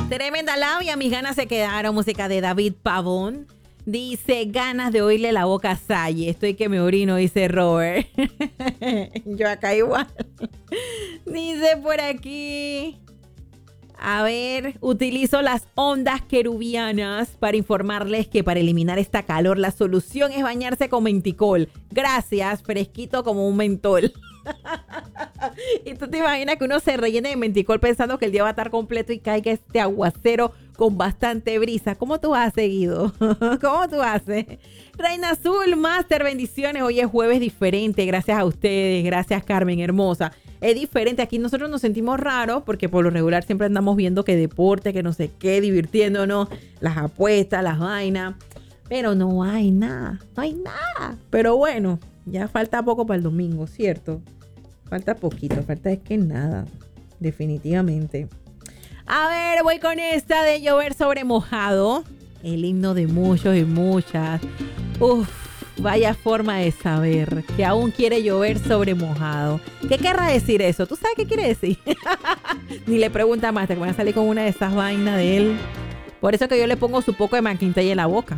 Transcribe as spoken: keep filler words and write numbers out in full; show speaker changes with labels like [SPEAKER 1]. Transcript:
[SPEAKER 1] Tremenda labia, mis ganas se quedaron. Música de David Pavón. Dice, ganas de oírle la boca a Salle. Estoy que me orino, dice Robert. Yo acá igual. Dice por aquí. A ver, utilizo las ondas querubianas para informarles que para eliminar esta calor la solución es bañarse con menticol. Gracias, fresquito como un mentol. Y tú te imaginas que uno se rellene de menticol pensando que el día va a estar completo y caiga este aguacero con bastante brisa. ¿Cómo tú has seguido? ¿Cómo tú haces? Reina Azul, Master, bendiciones. Hoy es jueves diferente. Gracias a ustedes. Gracias, Carmen, hermosa. Es diferente. Aquí nosotros nos sentimos raros porque por lo regular siempre andamos viendo que deporte, que no sé qué, divirtiéndonos, las apuestas, las vainas. Pero no hay nada. No hay nada. Pero bueno, ya falta poco para el domingo, ¿cierto? Falta poquito. Falta es que nada. Definitivamente. A ver, voy con esta de llover sobre mojado. El himno de muchos y muchas. Uf, vaya forma de saber que aún quiere llover sobre mojado. ¿Qué querrá decir eso? ¿Tú sabes qué quiere decir? Ni le pregunta más, te van a salir con una de esas vainas de él. Por eso que yo le pongo su poco de McIntyre en la boca.